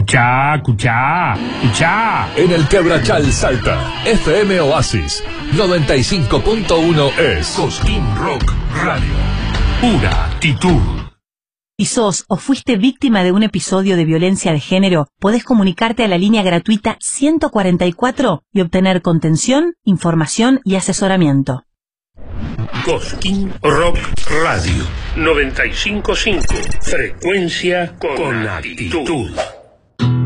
Escuchá. En el Quebrachal Salta, FM Oasis 95.1 es Cosquín Rock Radio. Pura actitud. Si sos o fuiste víctima de un episodio de violencia de género, podés comunicarte a la línea gratuita 144 y obtener contención, información y asesoramiento. Cosquín Rock Radio 95.5. Frecuencia con actitud.